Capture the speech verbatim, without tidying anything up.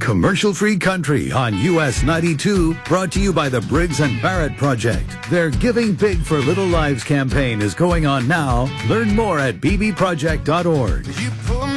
Commercial-free country on U S ninety-two, brought to you by the Briggs and Barrett Project. Their Giving Big for Little Lives campaign is going on now. Learn more at b b project dot org.